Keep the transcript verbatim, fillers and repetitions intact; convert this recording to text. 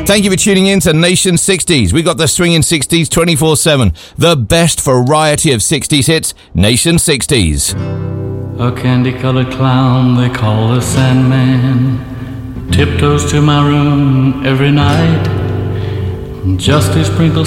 Thank you for tuning in to Nation sixties. We got the swinging sixties twenty-four seven. The best variety of sixties hits, Nation sixties. A candy-colored clown they call the Sandman tiptoes to my room every night just to sprinkle